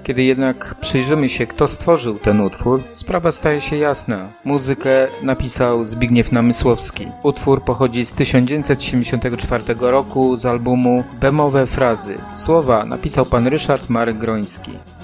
Kiedy jednak przyjrzymy się, kto stworzył ten utwór, sprawa staje się jasna. Muzykę napisał Zbigniew Namysłowski. Utwór pochodzi z 1974 roku z albumu Bemowe frazy. Słowa napisał pan Ryszard Marek Groński.